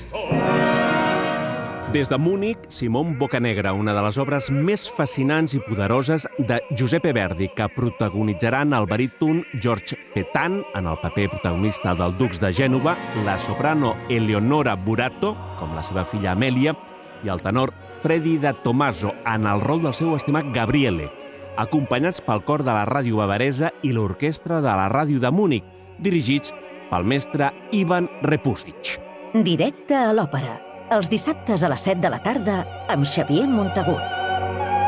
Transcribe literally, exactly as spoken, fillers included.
Des de Múnich, Simón Boccanegra, una de les obres més fascinants i poderoses de Giuseppe Verdi, que protagonitzaran el baríton George Petan en el paper protagonista del Dux de Gènova, la soprano Eleonora Burato, com la seva filla Amèlia, i el tenor Freddy de Tomaso en el rol del seu estimat Gabriele, acompanyats pel cor de la ràdio bavaresa i l'orquestra de la ràdio de Múnich, dirigits pel mestre Ivan Repusic. Directe a l'òpera, els dissabtes a les set de la tarda amb Xavier Montagut.